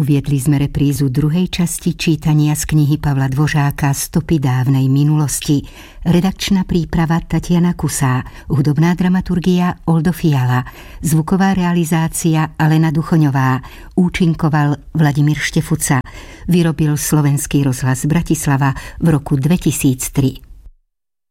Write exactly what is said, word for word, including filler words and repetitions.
Uviedli sme reprízu druhej časti čítania z knihy Pavla Dvořáka Stopy dávnej minulosti. Redakčná príprava Tatiana Kusá, hudobná dramaturgia Oldo Fiala, zvuková realizácia Alena Duchoňová, účinkoval Vladimír Štefuca. Vyrobil Slovenský rozhlas Bratislava v roku dvetisíctri.